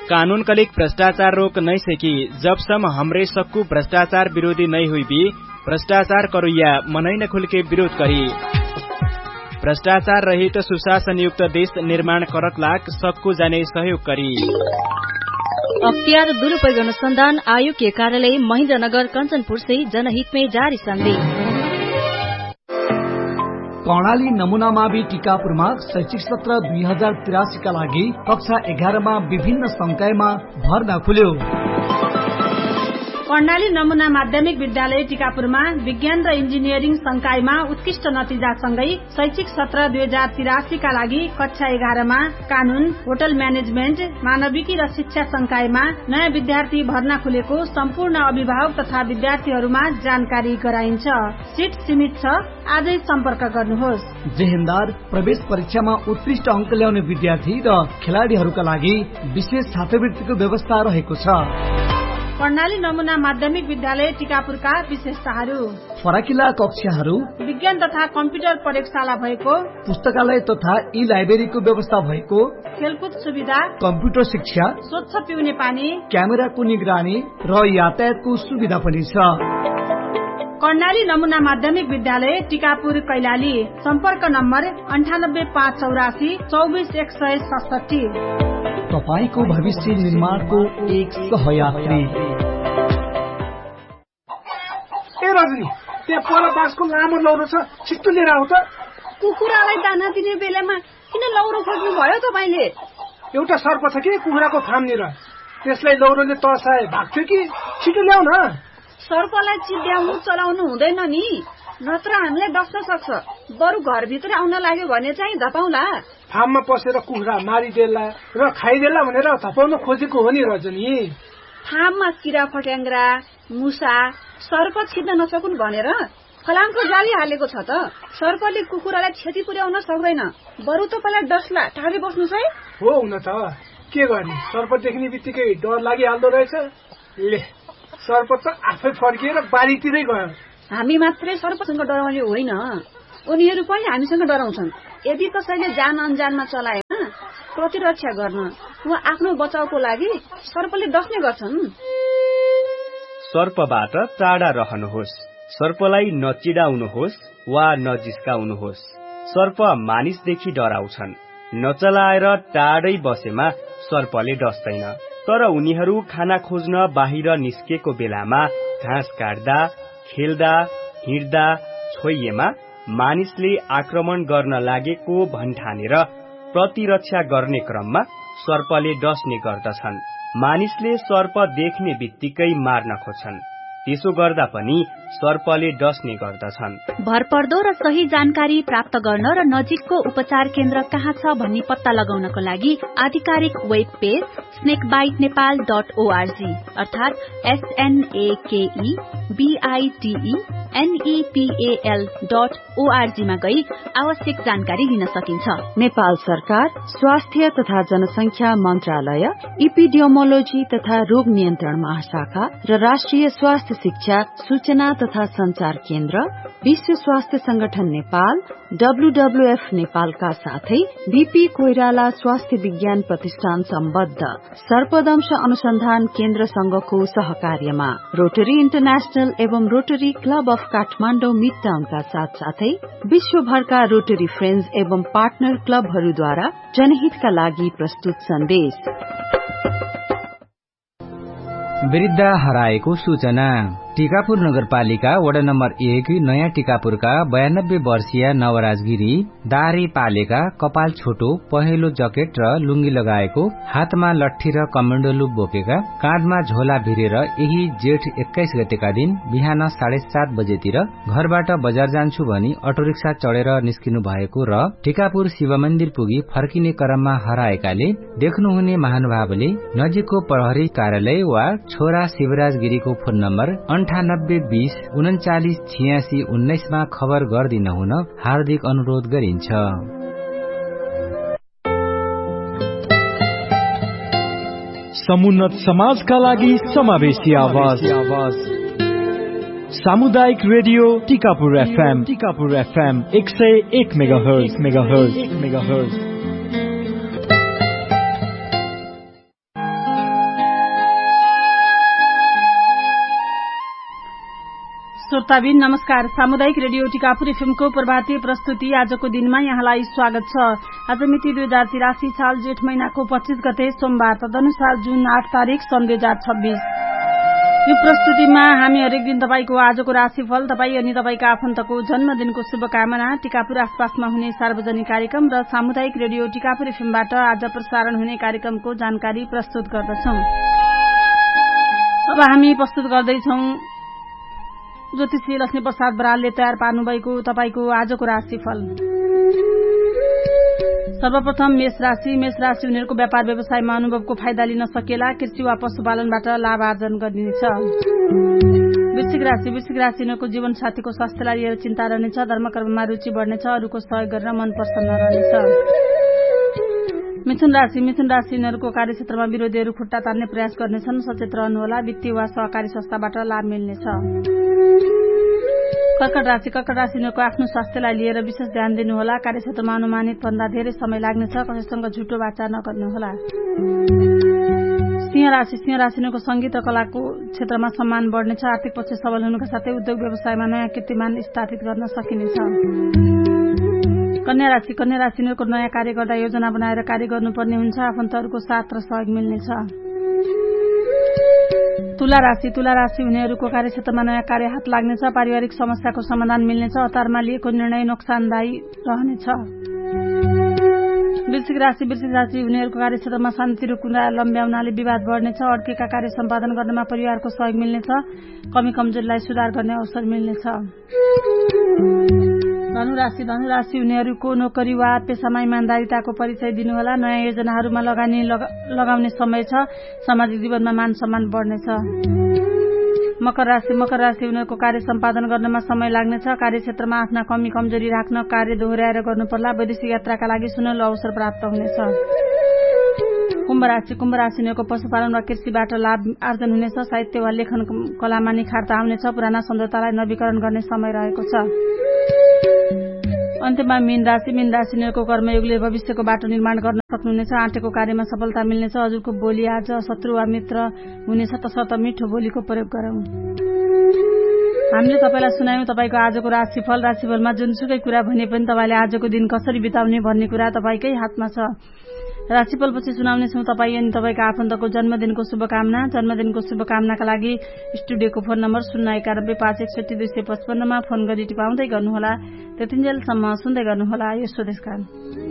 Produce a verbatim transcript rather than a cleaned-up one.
कानून कलिक भ्रष्टाचार रोक नहीं सकी जबसम्म हमरे सक्कू भ्रष्टाचार विरोधी नहीं हुई भी भ्रष्टाचार करुया मनै न खुल के विरोध करी। भ्रष्टाचार रहित सुशासन युक्त देश निर्माण करक लाग सक्कू जाने सहयोग करी। अख्तियार दुरुपयोग अनुसंधान आयोग के कार्यालय महेन्द्रनगर कंचनपुर से जनहित में जारी संदेश। कर्णाली नमूना मावि टीकापुरमा शैक्षिक सत्र दुई हजार तिरासी का लागि कक्षा एघारमा विभिन्न संकायमा भर्ना खुल्यो। कर्णाली नमूना माध्यमिक विद्यालय टीकापुरमा विज्ञान र इन्जिनियरिङ संकायमा उत्कृष्ट नतिजासँगै शैक्षिक सत्र दुई हजार तिरासी का लागि कक्षा एघारमा कानून, होटल म्यानेजमेन्ट, मानविकी र शिक्षा संकायमा नयाँ विद्यार्थी भर्ना खुलेको सम्पूर्ण अभिभावक तथा विद्यार्थीहरूमा जानकारी गराइन्छ। सीट सीमित छ, आजै सम्पर्क गर्नुहोस्। जेहेन्दार प्रवेश परीक्षामा उत्कृष्ट अंक ल्याउने विद्यार्थी र खेलाड़ीहरूका लागि विशेष छात्रवृत्तिको व्यवस्था रहेको छ। कर्णाली नमूना माध्यमिक विद्यालय टीकापुरका विशेषताहरू: फराकिला कक्षाहरू, विज्ञान तथा कम्प्युटर प्रयोगशाला भएको, पुस्तकालय तथा ई लाइब्रेरीको व्यवस्था भएको, खेलकुद सुविधा, कम्प्युटर शिक्षा, स्वच्छ पिउने पानी, क्यामेराको निगरानी र यातायातको सुविधा पनि छ। कर्णाली नमूना माध्यमिक विद्यालय टीकापुर कैलाली। सम्पर्क नम्बर अन्ठानब्बे पाँच चौरासी चौबिस एक सय सडसठी। तपाईको भविष्य निर्माणको एक सहयात्री। ए रजनी, त्यहाँ पर बाँसको लामो लौरो छ, छिट्टो लिएर आऊ त। कुखुरालाई दाना दिने बेलामा किन लौरो खोज्नु भयो तपाईले? एउटा सर्प छ कि कुखुराको फार्मनिर, त्यसलाई लौरोले तर्साए भाग्थ्यो कि। छिटो ल्याउ न। सर्पलाई चिड्याउनु चलाउनु हुँदैन नि, नत्र हामीलाई डस्न सक्छ। बरु घरभित्र आउन लाग्यो भने चाहिँ धपाउला। फार्ममा पसेर कुखुरा मारिदेला र खाइदेला भनेर धपाउन खोजेको हो नि रजनी। फार्ममा किरा फट्याङ्ग्रा, मुसा, सर्प छिर्न नसकुन् भनेर फलामको जाली हालेको छ त। सर्पले कुखुरालाई क्षति पुर्याउन सक्दैन, बरु तपाईँलाई डस्ला। टाढै बस्नुहोस् है। हो हुन त के गर्ने, सर्प देख्ने बित्तिकै डर लागिहाल्दो रहेछ। ले, सर्प त आफै फर्किएर बारीतिरै गयो। हामी मात्रै सर्पसँग डराउने होइन, उनीहरू पनि हामीसँग डराउँछन्। यदि कसैले जान अनजानमा चलाएन प्रतिरक्षा गर्न वा आफ्नो बचाउको लागि सर्पले डस्ने गर्छन्। सर्पबाट टाढा रहनुहोस्। सर्पलाई नचिडाउनुहोस् वा नजिस्काउनुहोस्। सर्प मानिसदेखि डराउँछन्। नचलाएर टाढै बसेमा सर्पले डस्दैन, तर उनीहरू खाना खोज्न बाहिर निस्केको बेलामा घाँस काट्दा, खेल्दा, हिँड्दा, छोइएमा मानिसले आक्रमण गर्न लागेको भन्ठानेर प्रतिरक्षा गर्ने क्रममा सर्पले डस्ने गर्दछन्। मानिसले सर्प देख्ने बित्तिकै मार्न खोज्छन्, त्यसो गर्दा पनि सर्पले डस्ने गर्दछन्। भरपर्दो र सही जानकारी प्राप्त गर्न र नजिकको उपचार केन्द्र कहाँ छ भन्ने पत्ता लगाउनको लागि आधिकारिक web page स्नेकबाइट Nepal dot ORG अर्थात एसएनएकेई बीआईटीई एनईपीएल डट ओआरजी मा गई आवश्यक जानकारी लिन सकिन्छ। नेपाल सरकार स्वास्थ्य तथा जनसंख्या मन्त्रालय, इपिडियोमोलोजी तथा रोग नियन्त्रण महाशाखा र राष्ट्रिय स्वास्थ्य शिक्षा सूचना तथा संचार केन्द्र, विश्व स्वास्थ्य संगठन नेपाल, डब्ल्यूडब्ल्यूएफ नेपालका साथै बीपी कोइराला स्वास्थ्य विज्ञान प्रतिष्ठान सम्बद्ध सर्पदंश अनुसन्धान केन्द्र संघको सहकार्यमा रोटरी इन्टरनेशनल एवं rotary club of Kathmandu mid टाउनका साथ साथै विश्वभरका रोटरी फ्रेन्ड्स एवं पार्टनर क्लबहरूद्वारा जनहितका लागि प्रस्तुत सन्देश। वृद्ध हराएको सूचना। टीकापुर नगरपालिका वडा नम्बर एक नयाँ टीकापुरका बयानब्बे वर्षीय नवराज गिरी दाह्री पालेका, कपाल छोटो, पहेँलो जकेट र लुङ्गी लगाएको, हातमा लट्ठी र कमण्डलु बोकेका, काँधमा झोला भिरेर यही जेठ एक्काइस गतेका दिन बिहान साढे सात बजेतिर घरबाट बजार जान्छु भनी अटो रिक्सा चढेर निस्किनु भएको र टीकापुर शिव मन्दिर पुगी फर्किने क्रममा हराएकाले देख्नुहुने महानुभावले नजिकको प्रहरी कार्यालय वा छोरा शिवराज गिरीको फोन नम्बर अन्ठानब्बे बीस उन्चालिस छियासी उन्नाइसमा खबर गरिदिन हुन हार्दिक अनुरोध गरिन्छ। समुन्नत समाजका लागि समावेशी आवाज। सामुदायिक radio Tikapur FM Tikapur FM एक सय एक मेगाहर्ज मेगाहर्ज मेगाहर्ज। श्रोताबिन नमस्कार। सामुदायिक रेडियो टिकापुर एफएमको प्रभातीय प्रस्तुति आजको दिनमा यहाँलाई स्वागत छ। आज मिति दुई हजार तिरासी साल जेठ महिनाको पच्चीस गते सोमबार, तदनुसार जुन आठ तारिक सन् दुई हजार छब्बीस। यो प्रस्तुतिमा हामी हरेक दिन तपाईको आजको राशिफल, तपाईँ अनि तपाईका आफन्तको जन्मदिनको शुभकामना, टिकापुर आसपासमा हुने सार्वजनिक कार्यक्रम र सामुदायिक रेडियो टिकापुर एफएमबाट आज प्रसारण हुने कार्यक्रमको जानकारी प्रस्तुत गर्दछौं। अब हामी प्रस्तुत गर्दैछौं ज्योतिषी लक्ष्मी प्रसाद बरालले तयार पार्नुभएको तपाईको आजको राशिफल। सर्वप्रथम मेष राशि। मेष राशि उनीहरूको व्यापार व्यवसायमा अनुभवको फाइदा लिन सकेला, कृषि वा पशुपालनबाट लाभ आर्जन गरिनेछ। वृश्चिक राशि। वृश्चिक राशि उनीहरूको जीवन साथीको स्वास्थ्यलाई लिएर चिन्ता रहनेछ, धर्मकर्ममा रुचि बढ्नेछ, अरूको सहयोग गरेर मन प्रसन्न रहनेछ। मिथुन राशि। मिथुन राशि उनीहरूको कार्यक्षेत्रमा विरोधीहरू खुट्टा तान्ने प्रयास गर्नेछन्, सचेत रहनुहोला, वित्तीय वा सहकारी संस्थाबाट लाभ मिल्नेछ। कर्कट राशि। कर्कट राशि उनीहरूको आफ्नो स्वास्थ्यलाई लिएर विशेष ध्यान दिनुहोला, कार्यक्षेत्रमा अनुमानित भन्दा धेरै समय लाग्नेछ, कसैसँग झुटो वाचा नगर्नुहोला। सिंह राशि। सिंह राशि उनीहरूको संगीत र कलाको क्षेत्रमा सम्मान बढ्नेछ, आर्थिक पक्ष सबल हुनुका साथै उद्योग व्यवसायमा नयाँ कीर्तिमान स्थापित गर्न सकिनेछ। कन्या राशि। कन्या राशि उनीहरूको नयाँ कार्य गर्दा योजना बनाएर कार्य गर्नुपर्ने हुन्छ, आफन्तहरूको साथ र सहयोग मिल्नेछ। तुला राशि। तुला राशि उनीहरूको कार्यक्षेत्रमा नयाँ कार्य हात लाग्नेछ, पारिवारिक समस्याको समाधान मिल्नेछ, हतारमा लिएको निर्णय नोक्सानदायी रहनेछ। वृश्चिक राशि। वृश्चिक राशि उनीहरूको कार्यक्षेत्रमा शान्ति र कुरा लम्ब्याउनाले विवाद बढ्नेछ, अड्केका कार्य सम्पादन गर्नमा परिवारको सहयोग मिल्नेछ, कमी कमजोरीलाई सुधार गर्ने अवसर मिल्नेछ। धनुराशि। धनुराशि उनीहरूको नोकरी वा पेसामा इमान्दारिताको परिचय दिनुहोला, नयाँ योजनाहरूमा लगानी लगाउने समय छ, सामाजिक जीवनमा मान सम्मान बढ्नेछ। मकर राशि। मकर राशि उनीहरूको कार्य सम्पादन गर्नमा समय लाग्नेछ, कार्यक्षेत्रमा आफ्ना कमी कमजोरी राख्न कार्य दोहोर्याएर गर्नुपर्ला, वैदेशिक यात्राका लागि सुनौलो अवसर प्राप्त हुनेछ। कुम्भ राशि। कुम्भ राशि उनीहरूको पशुपालन वा कृषिबाट लाभ आर्जन हुनेछ, साहित्य वा लेखन कलामा निखारता आउनेछ, पुराना सम्झौतालाई नवीकरण गर्ने समय रहेको छ। अन्त्यमा मीन राशि। मीन राशि उनीहरूको कर्मयोगले भविष्यको बाटो निर्माण गर्न सक्नुहुनेछ, आँटेको कार्यमा सफलता मिल्नेछ, हजुरको बोली आज शत्रु वा मित्र हुनेछ, तसर्थ मिठो बोलीको प्रयोग गरौं। हामीले तपाईलाई सुनायौं तपाईको आजको राशिफल। राशिफलमा जुनसुकै कुरा भने पनि तपाईले आजको दिन कसरी बिताउने भन्ने कुरा तपाईकै हातमा छ। राशिफलपछि सुनाउनेछौं तपाईँ अनि तपाईँका आफन्तको जन्मदिनको शुभकामना। जन्मदिनको शुभकामनाका लागि स्टुडियोको फोन नम्बर शून्य एकानब्बे पाँच एकसठी दुई सय पचपन्नमा फोन गरी टिपाउँदै गर्नुहोला। त्यतिन्जेलसम्म सुन्दै गर्नुहोला यो स्वदेशगान।